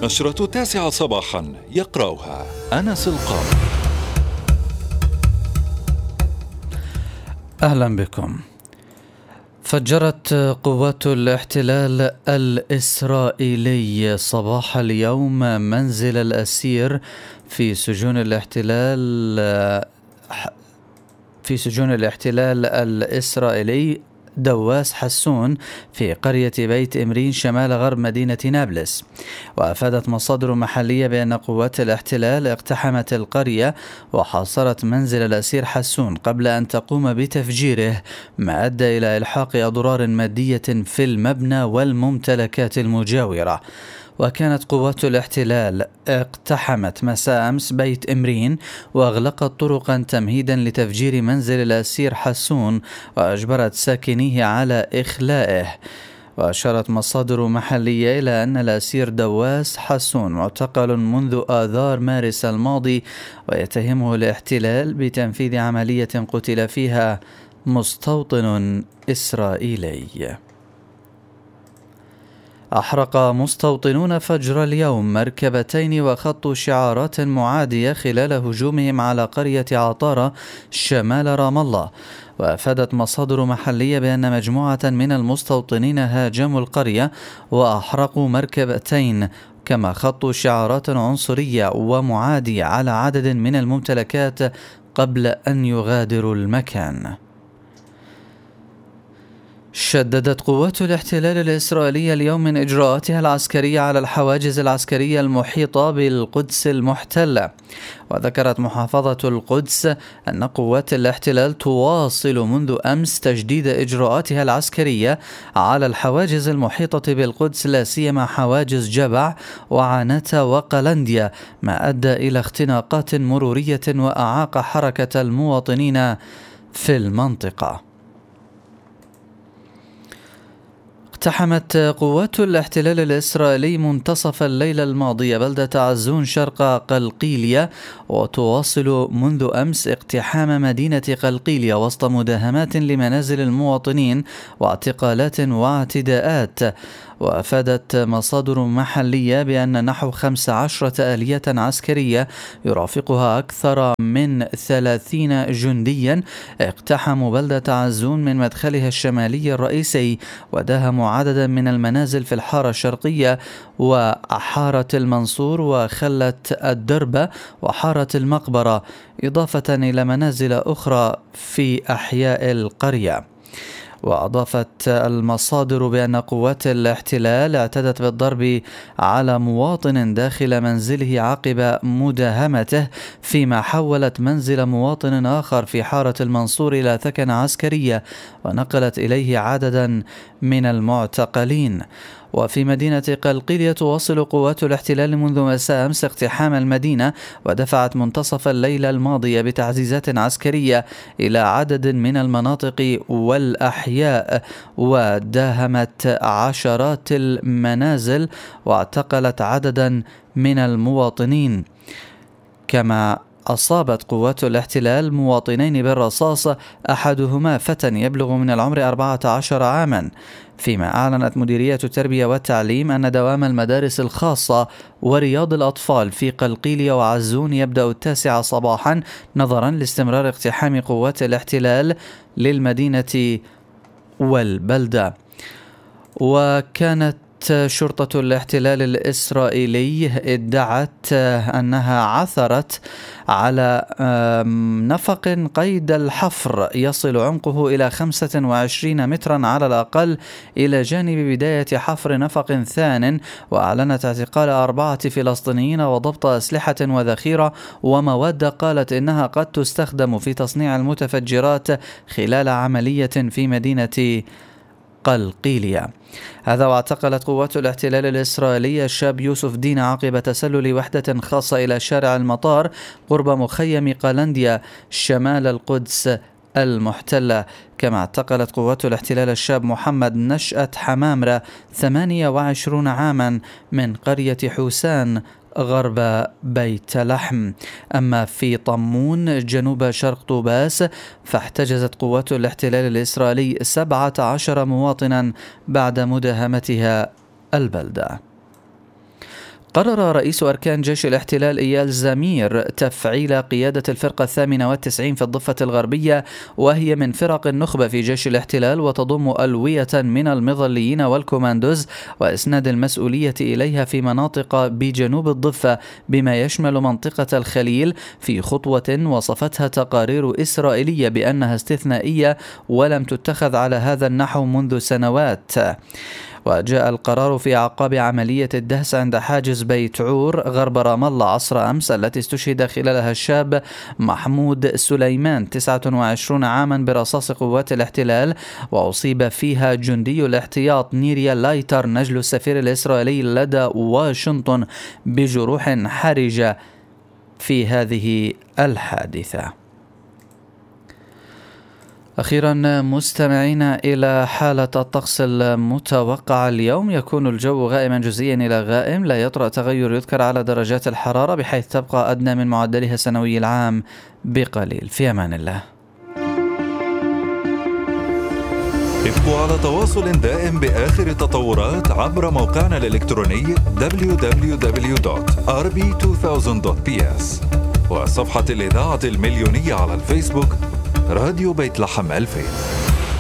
نشرة 9 صباحا يقرأها أنس القاضي. أهلا بكم. فجرت قوات الاحتلال الإسرائيلي صباح اليوم منزل الأسير في سجون الاحتلال الإسرائيلي دواس حسون في قرية بيت إمرين شمال غرب مدينة نابلس. وأفادت مصادر محلية بأن قوات الاحتلال اقتحمت القرية وحاصرت منزل الأسير حسون قبل أن تقوم بتفجيره، ما أدى إلى إلحاق أضرار مادية في المبنى والممتلكات المجاورة. وكانت قوات الاحتلال اقتحمت مساء أمس بيت إمرين وأغلقت طرقا تمهيدا لتفجير منزل الأسير حسون وأجبرت ساكنيه على إخلائه. وأشارت مصادر محلية إلى أن الأسير دواس حسون معتقل منذ آذار مارس الماضي، ويتهمه الاحتلال بتنفيذ عملية قتل فيها مستوطن إسرائيلي. أحرق مستوطنون فجر اليوم مركبتين وخطوا شعارات معادية خلال هجومهم على قرية عطارة شمال رام الله. وأفادت مصادر محلية بأن مجموعة من المستوطنين هاجموا القرية وأحرقوا مركبتين، كما خطوا شعارات عنصرية ومعادية على عدد من الممتلكات قبل أن يغادروا المكان. شددت قوات الاحتلال الإسرائيلي اليوم من إجراءاتها العسكرية على الحواجز العسكرية المحيطة بالقدس المحتلة. وذكرت محافظة القدس أن قوات الاحتلال تواصل منذ أمس تجديد إجراءاتها العسكرية على الحواجز المحيطة بالقدس، لا سيما حواجز جبع وعناتة وقلنديا، ما أدى إلى اختناقات مرورية وأعاق حركة المواطنين في المنطقة. اقتحمت قوات الاحتلال الإسرائيلي منتصف الليلة الماضية بلدة عزون شرق قلقيلية، وتواصل منذ أمس اقتحام مدينة قلقيلية وسط مداهمات لمنازل المواطنين واعتقالات واعتداءات. وأفادت مصادر محلية بأن نحو 15 آلية عسكرية يرافقها أكثر من 30 جنديا اقتحموا بلدة عزون من مدخلها الشمالي الرئيسي، وداهموا عددا من المنازل في الحارة الشرقية وحارة المنصور وخلة الدربة وحارة المقبرة، إضافة إلى منازل أخرى في أحياء القرية. وأضافت المصادر بأن قوات الاحتلال اعتدت بالضرب على مواطن داخل منزله عقب مداهمته، فيما حولت منزل مواطن آخر في حارة المنصور إلى ثكنة عسكرية ونقلت إليه عددا من المعتقلين. وفي مدينة قلقيلية تواصل قوات الاحتلال منذ مساء أمس اقتحام المدينة، ودفعت منتصف الليلة الماضية بتعزيزات عسكرية إلى عدد من المناطق والأحياء، وداهمت عشرات المنازل واعتقلت عددا من المواطنين. كما أصابت قوات الاحتلال مواطنين بالرصاص، أحدهما فتى يبلغ من العمر 14 عاما. فيما أعلنت مديرية التربية والتعليم أن دوام المدارس الخاصة ورياض الأطفال في قلقيلية وعزون يبدأ 9 صباحا نظرا لاستمرار اقتحام قوات الاحتلال للمدينة والبلدة. وكانت شرطة الاحتلال الإسرائيلي ادعت أنها عثرت على نفق قيد الحفر يصل عمقه إلى 25 مترا على الأقل إلى جانب بداية حفر نفق ثان، وأعلنت اعتقال 4 فلسطينيين وضبط أسلحة وذخيرة ومواد قالت إنها قد تستخدم في تصنيع المتفجرات خلال عملية في مدينة قلقيلية. هذا واعتقلت قوات الاحتلال الإسرائيلي الشاب يوسف دينا عقب تسلل وحدة خاصة إلى شارع المطار قرب مخيم قلنديا شمال القدس المحتلة. كما اعتقلت قوات الاحتلال الشاب محمد نشأة حمامرة 28 عاما من قرية حوسان غرب بيت لحم. أما في طمون جنوب شرق طوباس فاحتجزت قوات الاحتلال الإسرائيلي 17 مواطنا بعد مداهمتها البلدة. قرر رئيس أركان جيش الاحتلال إيال زمير تفعيل قيادة الفرقة 98 في الضفة الغربية، وهي من فرق النخبة في جيش الاحتلال وتضم ألوية من المظليين والكوماندوز، وإسناد المسؤولية إليها في مناطق بجنوب الضفة بما يشمل منطقة الخليل، في خطوة وصفتها تقارير إسرائيلية بأنها استثنائية ولم تتخذ على هذا النحو منذ سنوات. وجاء القرار في أعقاب عملية الدهس عند حاجز بيت عور غرب رام الله عصر أمس، التي استشهد خلالها الشاب محمود سليمان 29 عاما برصاص قوات الاحتلال، وأصيب فيها جندي الاحتياط نيريا لايتر نجل السفير الإسرائيلي لدى واشنطن بجروح حرجة في هذه الحادثة. أخيرا مستمعين إلى حالة الطقس المتوقعة اليوم. يكون الجو غائما جزئيا إلى غائم، لا يطرأ تغير يذكر على درجات الحرارة، بحيث تبقى أدنى من معدلها السنوي العام بقليل. في أمان الله. ابقوا على تواصل دائم بآخر التطورات عبر موقعنا الإلكتروني www.rb2000.ps وصفحة الإذاعة المليونية على الفيسبوك راديو بيت لحم 2000.